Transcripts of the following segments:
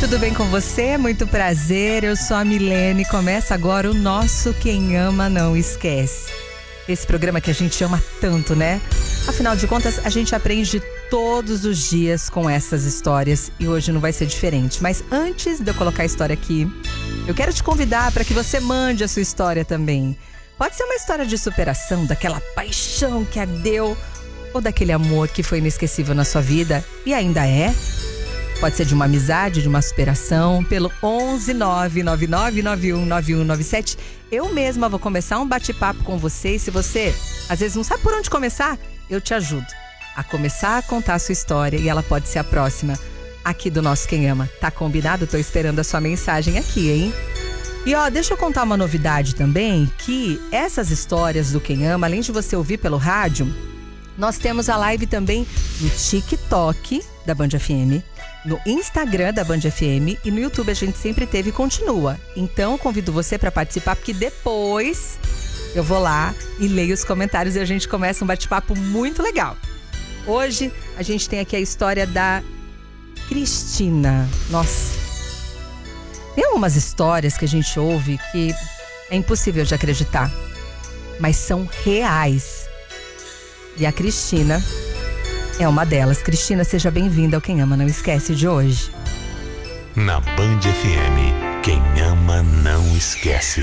tudo bem com você? Muito prazer, eu sou a Milene. Começa agora o nosso Quem Ama Não Esquece. Esse programa que a gente ama tanto, né? Afinal de contas, a gente aprende todos os dias com essas histórias e hoje não vai ser diferente. Mas antes de eu colocar a história aqui, eu quero te convidar para que você mande a sua história também. Pode ser uma história de superação, daquela paixão que ardeu ou daquele amor que foi inesquecível na sua vida e ainda é. Pode ser de uma amizade, de uma superação, pelo 11 999919197. Eu mesma vou começar um bate-papo com você e se você, às vezes, não sabe por onde começar, eu te ajudo a começar a contar a sua história e ela pode ser a próxima aqui do nosso Quem Ama. Tá combinado? Tô esperando a sua mensagem aqui, hein? E deixa eu contar uma novidade também, que essas histórias do Quem Ama, além de você ouvir pelo rádio, nós temos a live também no TikTok da Band FM, no Instagram da Band FM e no YouTube a gente sempre teve e continua. Então convido você para participar porque depois eu vou lá e leio os comentários e a gente começa um bate-papo muito legal. Hoje a gente tem aqui a história da Cristina. Nossa, tem algumas histórias que a gente ouve que é impossível de acreditar, mas são reais. E a Cristina é uma delas. Cristina, seja bem-vinda ao Quem Ama Não Esquece de hoje. Na Band FM, quem ama não esquece.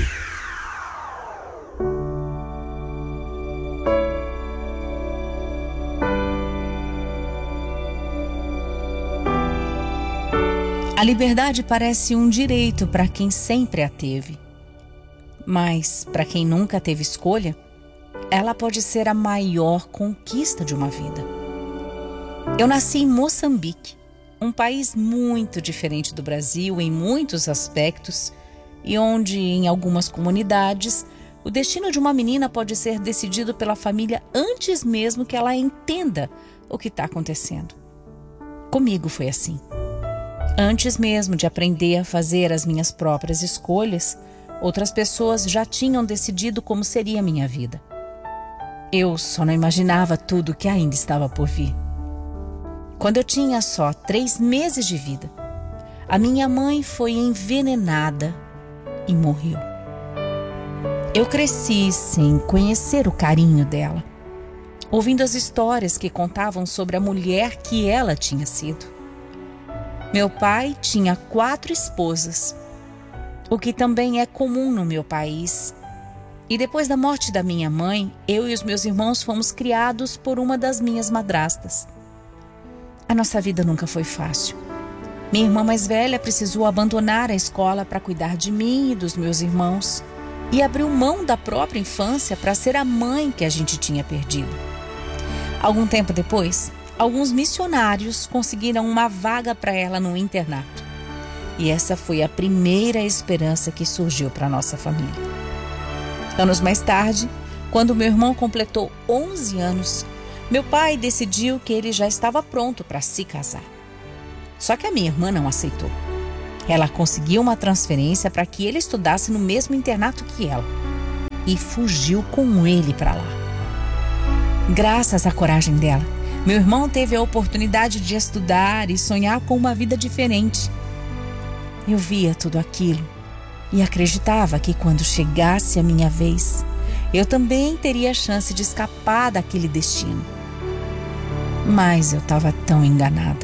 A liberdade parece um direito para quem sempre a teve. Mas, para quem nunca teve escolha, ela pode ser a maior conquista de uma vida. Eu nasci em Moçambique, um país muito diferente do Brasil em muitos aspectos e onde, em algumas comunidades, o destino de uma menina pode ser decidido pela família antes mesmo que ela entenda o que está acontecendo. Comigo foi assim. Antes mesmo de aprender a fazer as minhas próprias escolhas, outras pessoas já tinham decidido como seria a minha vida. Eu só não imaginava tudo que ainda estava por vir. Quando eu tinha só 3 meses de vida, a minha mãe foi envenenada e morreu. Eu cresci sem conhecer o carinho dela, ouvindo as histórias que contavam sobre a mulher que ela tinha sido. Meu pai tinha 4 esposas, o que também é comum no meu país. E depois da morte da minha mãe, eu e os meus irmãos fomos criados por uma das minhas madrastas. A nossa vida nunca foi fácil. Minha irmã mais velha precisou abandonar a escola para cuidar de mim e dos meus irmãos e abriu mão da própria infância para ser a mãe que a gente tinha perdido. Algum tempo depois, alguns missionários conseguiram uma vaga para ela no internato. E essa foi a primeira esperança que surgiu para a nossa família. Anos mais tarde, quando meu irmão completou 11 anos, meu pai decidiu que ele já estava pronto para se casar. Só que a minha irmã não aceitou. Ela conseguiu uma transferência para que ele estudasse no mesmo internato que ela e fugiu com ele para lá. Graças à coragem dela, meu irmão teve a oportunidade de estudar e sonhar com uma vida diferente. Eu via tudo aquilo e acreditava que quando chegasse a minha vez, eu também teria a chance de escapar daquele destino. Mas eu estava tão enganada.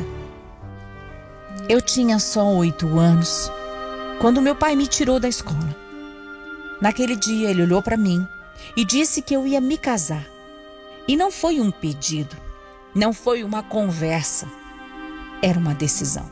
Eu tinha só 8 anos quando meu pai me tirou da escola. Naquele dia ele olhou para mim e disse que eu ia me casar. E não foi um pedido, não foi uma conversa, era uma decisão.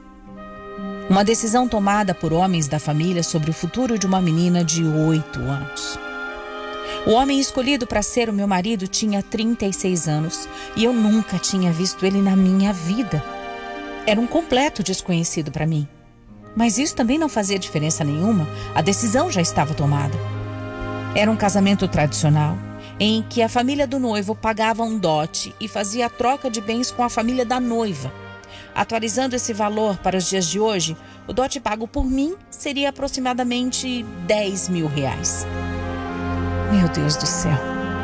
Uma decisão tomada por homens da família sobre o futuro de uma menina de 8 anos. O homem escolhido para ser o meu marido tinha 36 anos e eu nunca tinha visto ele na minha vida. Era um completo desconhecido para mim. Mas isso também não fazia diferença nenhuma, a decisão já estava tomada. Era um casamento tradicional, em que a família do noivo pagava um dote e fazia a troca de bens com a família da noiva. Atualizando esse valor para os dias de hoje, o dote pago por mim seria aproximadamente R$10.000. Meu Deus do céu.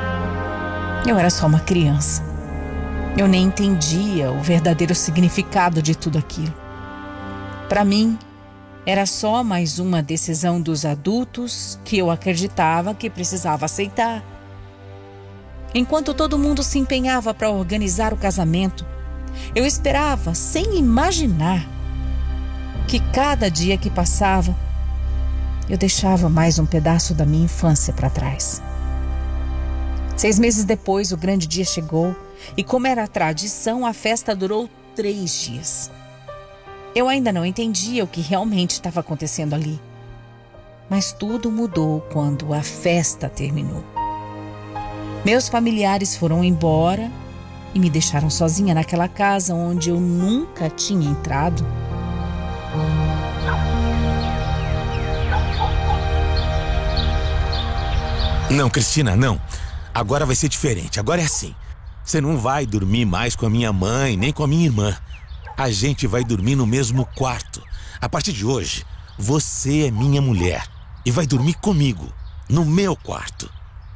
Eu era só uma criança. Eu nem entendia o verdadeiro significado de tudo aquilo. Para mim, era só mais uma decisão dos adultos que eu acreditava que precisava aceitar. Enquanto todo mundo se empenhava para organizar o casamento, eu esperava, sem imaginar, que cada dia que passava, eu deixava mais um pedaço da minha infância para trás. 6 meses depois, o grande dia chegou e, como era tradição, a festa durou 3 dias. Eu ainda não entendia o que realmente estava acontecendo ali. Mas tudo mudou quando a festa terminou. Meus familiares foram embora e me deixaram sozinha naquela casa onde eu nunca tinha entrado. Não, Cristina, não. Agora vai ser diferente. Agora é assim. Você não vai dormir mais com a minha mãe, nem com a minha irmã. A gente vai dormir no mesmo quarto. A partir de hoje, você é minha mulher e vai dormir comigo, no meu quarto.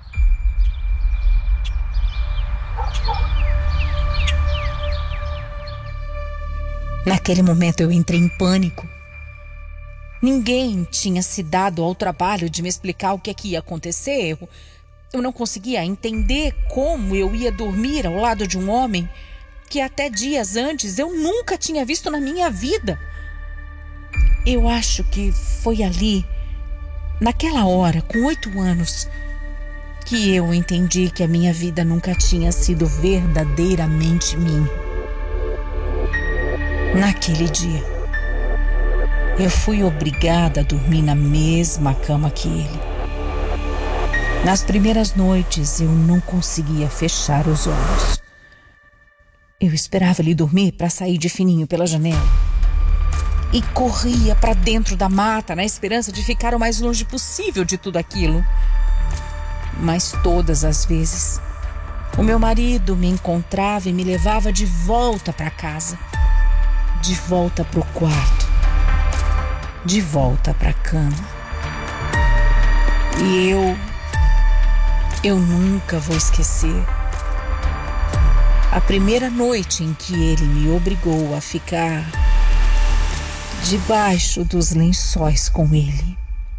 Naquele momento eu entrei em pânico. Ninguém tinha se dado ao trabalho de me explicar o que é que ia acontecer. Eu não conseguia entender como eu ia dormir ao lado de um homem que até dias antes eu nunca tinha visto na minha vida. Eu acho que foi ali, naquela hora, com 8 anos, que eu entendi que a minha vida nunca tinha sido verdadeiramente minha. Naquele dia, eu fui obrigada a dormir na mesma cama que ele. Nas primeiras noites, eu não conseguia fechar os olhos. Eu esperava ele dormir para sair de fininho pela janela. E corria para dentro da mata na esperança de ficar o mais longe possível de tudo aquilo. Mas todas as vezes, o meu marido me encontrava e me levava de volta para casa. De volta para o quarto. De volta para a cama. E eu nunca vou esquecer a primeira noite em que ele me obrigou a ficar debaixo dos lençóis com ele.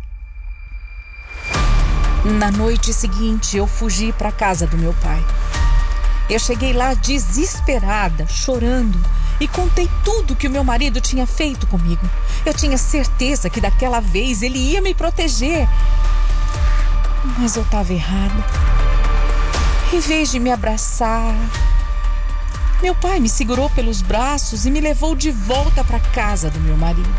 Na noite seguinte, eu fugi para a casa do meu pai. Eu cheguei lá desesperada, chorando, e contei tudo que o meu marido tinha feito comigo. Eu tinha certeza que daquela vez ele ia me proteger. Mas eu estava errada. Em vez de me abraçar, meu pai me segurou pelos braços e me levou de volta para a casa do meu marido.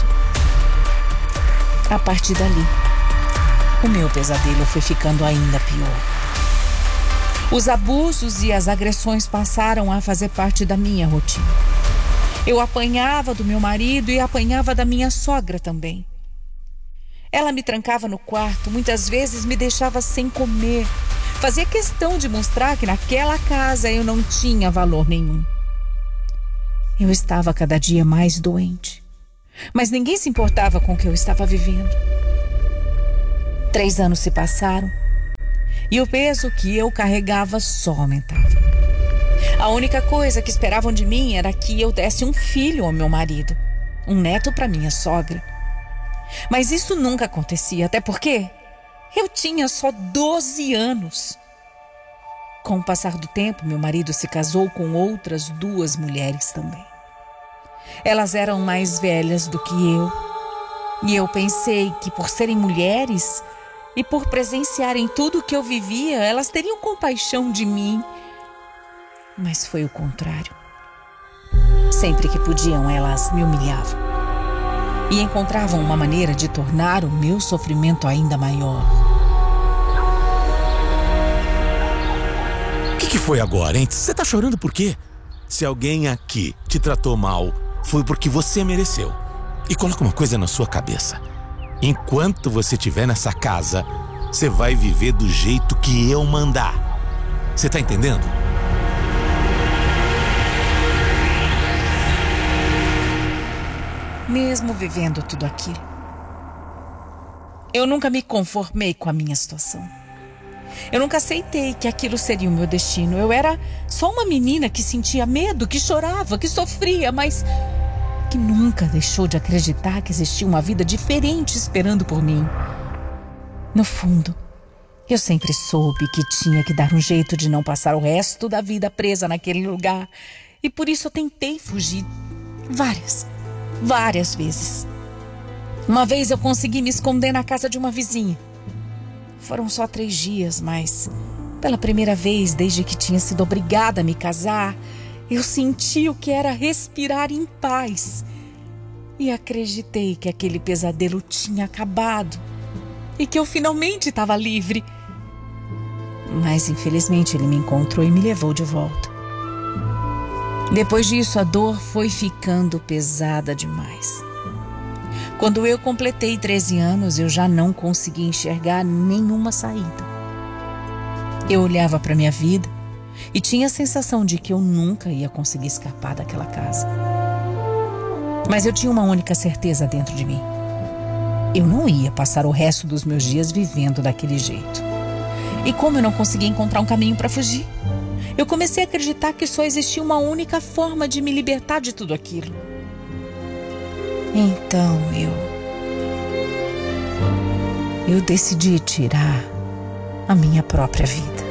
A partir dali, o meu pesadelo foi ficando ainda pior. Os abusos e as agressões passaram a fazer parte da minha rotina. Eu apanhava do meu marido e apanhava da minha sogra também. Ela me trancava no quarto, muitas vezes me deixava sem comer. Fazia questão de mostrar que naquela casa eu não tinha valor nenhum. Eu estava cada dia mais doente, mas ninguém se importava com o que eu estava vivendo. 3 anos se passaram e o peso que eu carregava só aumentava. A única coisa que esperavam de mim era que eu desse um filho ao meu marido, um neto para minha sogra. Mas isso nunca acontecia, até porque eu tinha só 12 anos. Com o passar do tempo, meu marido se casou com outras 2 mulheres também. Elas eram mais velhas do que eu. E eu pensei que por serem mulheres e por presenciarem tudo o que eu vivia, elas teriam compaixão de mim. Mas foi o contrário. Sempre que podiam, elas me humilhavam. E encontravam uma maneira de tornar o meu sofrimento ainda maior. O que foi agora, hein? Você tá chorando por quê? Se alguém aqui te tratou mal, foi porque você mereceu. E coloca uma coisa na sua cabeça. Enquanto você estiver nessa casa, você vai viver do jeito que eu mandar. Você tá entendendo? Mesmo vivendo tudo aquilo, eu nunca me conformei com a minha situação. Eu nunca aceitei que aquilo seria o meu destino. Eu era só uma menina que sentia medo, que chorava, que sofria, mas que nunca deixou de acreditar que existia uma vida diferente esperando por mim. No fundo, eu sempre soube que tinha que dar um jeito de não passar o resto da vida presa naquele lugar. E por isso eu tentei fugir várias vezes. Uma vez eu consegui me esconder na casa de uma vizinha. Foram só 3 dias, mas pela primeira vez desde que tinha sido obrigada a me casar, eu senti o que era respirar em paz. E acreditei que aquele pesadelo tinha acabado e que eu finalmente estava livre. Mas infelizmente ele me encontrou e me levou de volta. Depois disso, a dor foi ficando pesada demais. Quando eu completei 13 anos, eu já não conseguia enxergar nenhuma saída. Eu olhava para minha vida e tinha a sensação de que eu nunca ia conseguir escapar daquela casa. Mas eu tinha uma única certeza dentro de mim. Eu não ia passar o resto dos meus dias vivendo daquele jeito. E como eu não conseguia encontrar um caminho para fugir, eu comecei a acreditar que só existia uma única forma de me libertar de tudo aquilo. Então eu decidi tirar a minha própria vida.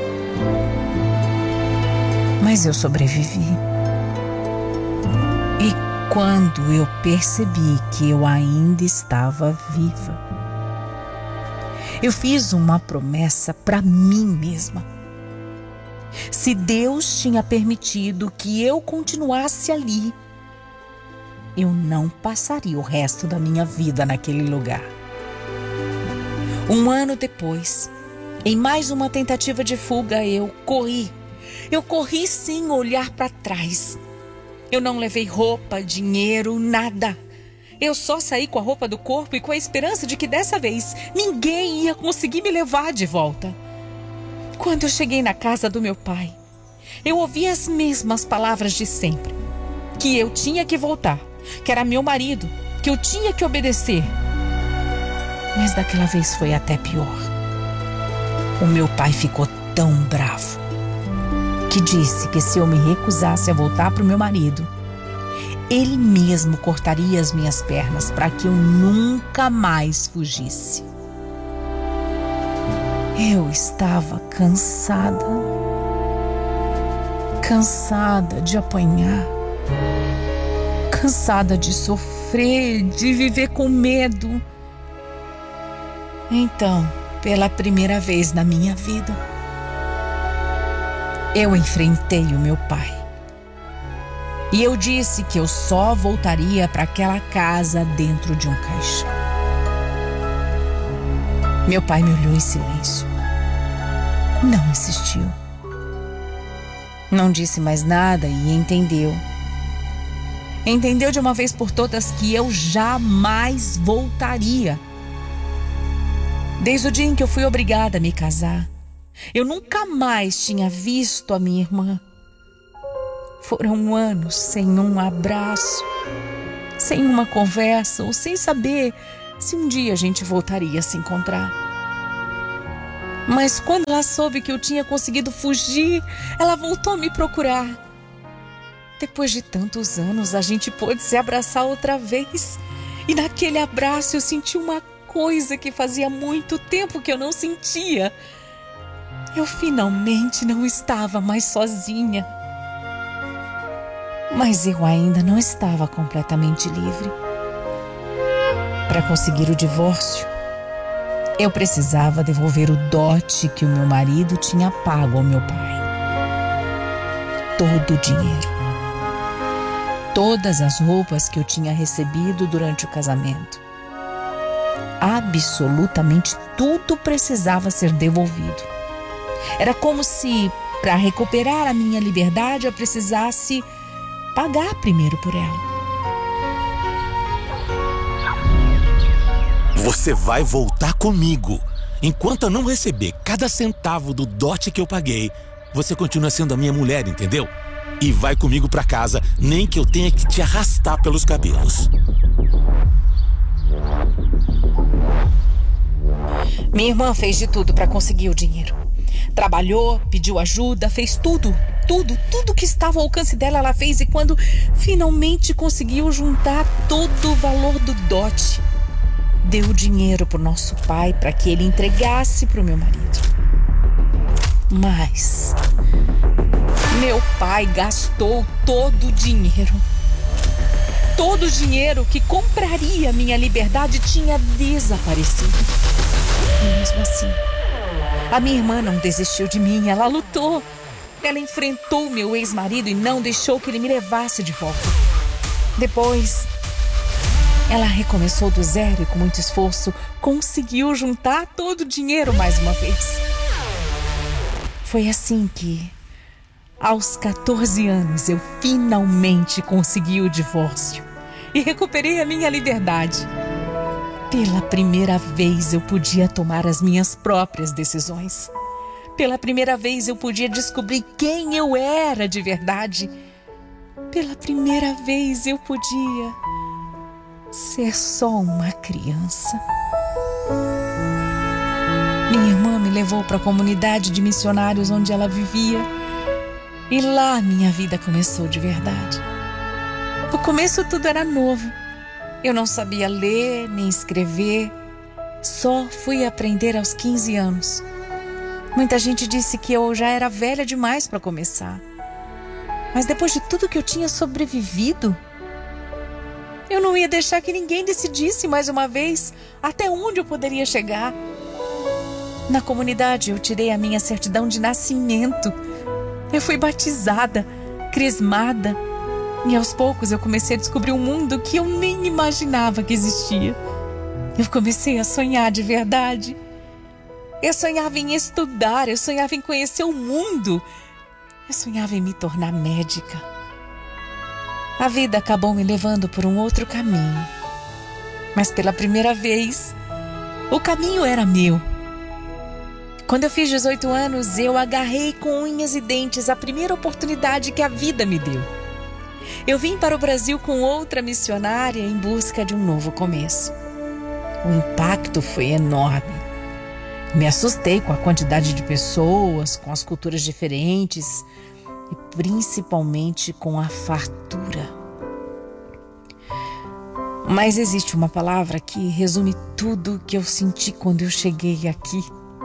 Mas eu sobrevivi. E quando eu percebi que eu ainda estava viva, eu fiz uma promessa para mim mesma. Se Deus tinha permitido que eu continuasse ali, eu não passaria o resto da minha vida naquele lugar. 1 ano depois, em mais uma tentativa de fuga, eu corri. Eu corri sem olhar para trás. Eu não levei roupa, dinheiro, nada. Eu só saí com a roupa do corpo e com a esperança de que dessa vez ninguém ia conseguir me levar de volta. Quando eu cheguei na casa do meu pai, eu ouvi as mesmas palavras de sempre. Que eu tinha que voltar, que era meu marido, que eu tinha que obedecer. Mas daquela vez foi até pior. O meu pai ficou tão bravo que disse que se eu me recusasse a voltar para o meu marido, ele mesmo cortaria as minhas pernas para que eu nunca mais fugisse. Eu estava cansada de apanhar, cansada de sofrer, de viver com medo. Então, pela primeira vez na minha vida, eu enfrentei o meu pai. E eu disse que eu só voltaria para aquela casa dentro de um caixão. Meu pai me olhou em silêncio. Não insistiu. Não disse mais nada e entendeu. Entendeu de uma vez por todas que eu jamais voltaria. Desde o dia em que eu fui obrigada a me casar, eu nunca mais tinha visto a minha irmã. Foram anos sem um abraço, sem uma conversa ou sem saber se um dia a gente voltaria a se encontrar. Mas quando ela soube que eu tinha conseguido fugir, ela voltou a me procurar. Depois de tantos anos, a gente pôde se abraçar outra vez. E naquele abraço eu senti uma coisa que fazia muito tempo que eu não sentia. Eu finalmente não estava mais sozinha. Mas eu ainda não estava completamente livre. Para conseguir o divórcio, eu precisava devolver o dote que o meu marido tinha pago ao meu pai. Todo o dinheiro. Todas as roupas que eu tinha recebido durante o casamento. Absolutamente tudo precisava ser devolvido. Era como se, para recuperar a minha liberdade, eu precisasse pagar primeiro por ela. Você vai voltar comigo. Enquanto eu não receber cada centavo do dote que eu paguei, você continua sendo a minha mulher, entendeu? E vai comigo pra casa, nem que eu tenha que te arrastar pelos cabelos. Minha irmã fez de tudo para conseguir o dinheiro. Trabalhou, pediu ajuda, fez tudo. tudo que estava ao alcance dela ela fez. E quando finalmente conseguiu juntar todo o valor do dote, deu o dinheiro para o nosso pai para que ele entregasse para o meu marido. Mas meu pai gastou todo o dinheiro. Todo o dinheiro que compraria minha liberdade tinha desaparecido. E mesmo assim, a minha irmã não desistiu de mim, ela lutou. Ela enfrentou meu ex-marido e não deixou que ele me levasse de volta. Depois, ela recomeçou do zero e com muito esforço conseguiu juntar todo o dinheiro mais uma vez. Foi assim que, aos 14 anos, eu finalmente consegui o divórcio e recuperei a minha liberdade. Pela primeira vez eu podia tomar as minhas próprias decisões. Pela primeira vez eu podia descobrir quem eu era de verdade. Pela primeira vez eu podia ser só uma criança. Minha irmã me levou para a comunidade de missionários onde ela vivia. E lá minha vida começou de verdade. No começo tudo era novo. Eu não sabia ler nem escrever. Só fui aprender aos 15 anos. Muita gente disse que eu já era velha demais para começar. Mas depois de tudo que eu tinha sobrevivido, eu não ia deixar que ninguém decidisse mais uma vez até onde eu poderia chegar. Na comunidade eu tirei a minha certidão de nascimento. Eu fui batizada, crismada. E aos poucos eu comecei a descobrir um mundo que eu nem imaginava que existia. Eu comecei a sonhar de verdade. Eu sonhava em estudar, eu sonhava em conhecer o mundo. Eu sonhava em me tornar médica. A vida acabou me levando por um outro caminho. Mas pela primeira vez, o caminho era meu. Quando eu fiz 18 anos, eu agarrei com unhas e dentes a primeira oportunidade que a vida me deu. Eu vim para o Brasil com outra missionária em busca de um novo começo. O impacto foi enorme. Me assustei com a quantidade de pessoas, com as culturas diferentes e principalmente com a fartura. Mas existe uma palavra que resume tudo o que eu senti quando eu cheguei aqui.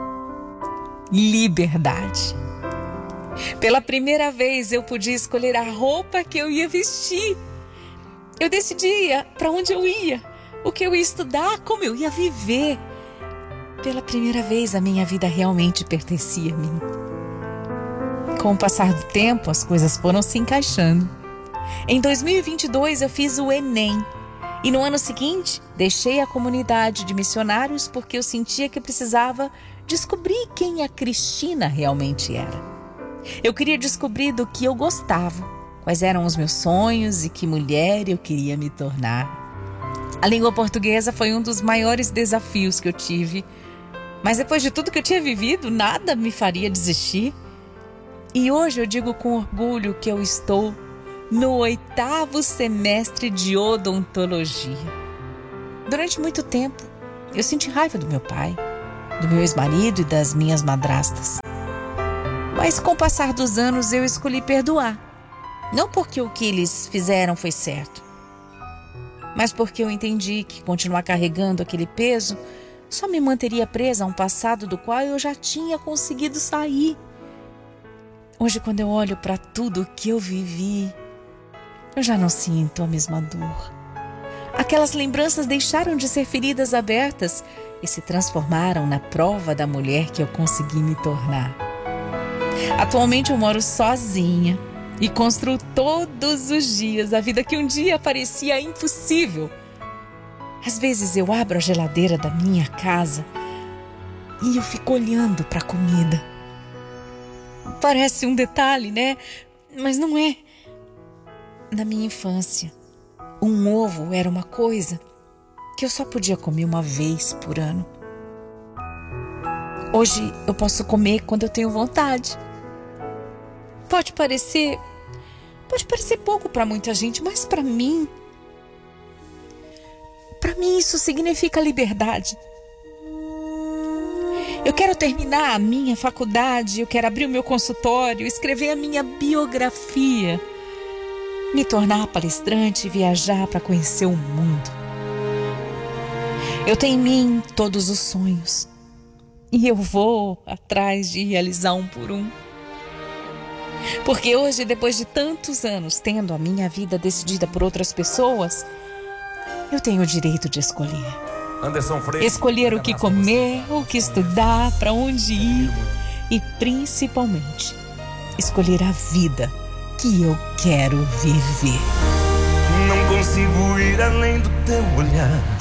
Liberdade. Pela primeira vez eu podia escolher a roupa que eu ia vestir. Eu decidia para onde eu ia, o que eu ia estudar, como eu ia viver. Pela primeira vez a minha vida realmente pertencia a mim. Com o passar do tempo, as coisas foram se encaixando. Em 2022 eu fiz o Enem. E no ano seguinte, deixei a comunidade de missionários porque eu sentia que precisava descobrir quem a Cristina realmente era. Eu queria descobrir do que eu gostava, quais eram os meus sonhos e que mulher eu queria me tornar. A língua portuguesa foi um dos maiores desafios que eu tive, mas depois de tudo que eu tinha vivido, nada me faria desistir. E hoje eu digo com orgulho que eu estou no 8º semestre de odontologia. Durante muito tempo, eu senti raiva do meu pai, do meu ex-marido e das minhas madrastas. Mas com o passar dos anos, eu escolhi perdoar. Não porque o que eles fizeram foi certo, mas porque eu entendi que continuar carregando aquele peso só me manteria presa a um passado do qual eu já tinha conseguido sair. Hoje, quando eu olho para tudo que eu vivi, eu já não sinto a mesma dor. Aquelas lembranças deixaram de ser feridas abertas e se transformaram na prova da mulher que eu consegui me tornar. Atualmente eu moro sozinha e construo todos os dias a vida que um dia parecia impossível. Às vezes eu abro a geladeira da minha casa e eu fico olhando para a comida. Parece um detalhe, né? Mas não é. Na minha infância, um ovo era uma coisa que eu só podia comer uma vez por ano. Hoje eu posso comer quando eu tenho vontade. Pode parecer pouco para muita gente, mas para mim isso significa liberdade. Eu quero terminar a minha faculdade, eu quero abrir o meu consultório, escrever a minha biografia, me tornar palestrante e viajar para conhecer o mundo. Eu tenho em mim todos os sonhos e eu vou atrás de realizar um por um. Porque hoje, depois de tantos anos tendo a minha vida decidida por outras pessoas, eu tenho o direito de escolher. Escolher o que comer, o que estudar, para onde ir e, principalmente, escolher a vida que eu quero viver. Não consigo ir além do teu olhar.